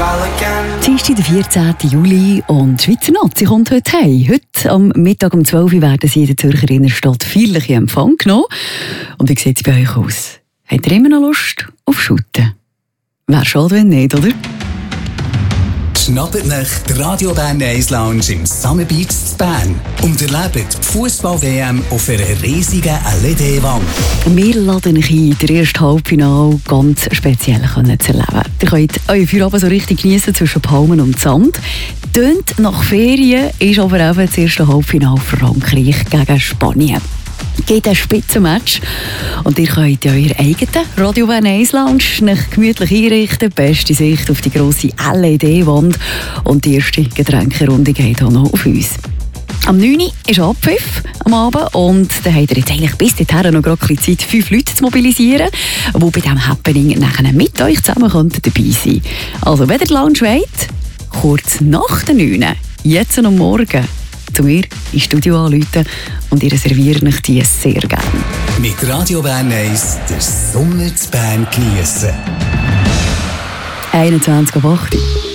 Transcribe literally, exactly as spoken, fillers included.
Dienstag, der vierzehnten Juli und die Schweizer Nazi kommt heute heim. Heute am Mittag um zwölf Uhr werden sie in der Zürcher Innenstadt feierlich in Empfang genommen. Und wie sieht es bei euch aus? Habt ihr immer noch Lust auf Shooten? Wäre schade, wenn nicht, oder? Schnappt nach die Radio Bern eins Lounge im Summer Beach zu Bern und erlebt die Fußball-W M auf einer riesigen L E D-Wand. Wir laden euch ein, den ersten Halbfinale ganz speziell zu erleben. Ihr könnt euren Feierabend so richtig genießen zwischen Palmen und Sand. Tönt nach Ferien, ist aber eben das erste Halbfinale Frankreich gegen Spanien. Geht ein Spitzenmatch und ihr könnt ja euer eigenen Radio Bern eins Lounge nach gemütlich einrichten, beste Sicht auf die grosse L E D-Wand und die erste Getränkerunde geht auch noch auf uns. Am neun Uhr ist Abpfiff am Abend und dann habt ihr jetzt eigentlich bis dahin noch gerade Zeit, fünf Leute zu mobilisieren, die bei diesem Happening nachher mit euch zusammen dabei sein könnten. Also, wenn ihr die Lounge wollt, kurz nach den neun Uhr, jetzt am Morgen, zu mir ins Studio anrufen und ihr servieren euch die sehr gerne. Mit Radio Bern eins den Sommer zu Bern geniessen. einundzwanzig Uhr acht.